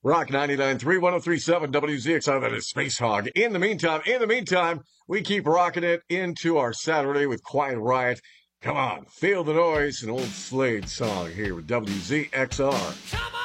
Rock 99.3, 103.7 WZXR. That is Space Hog. In the meantime, we keep rocking it into our Saturday with Quiet Riot. Come on, feel the noise. An old Slade song here with WZXR.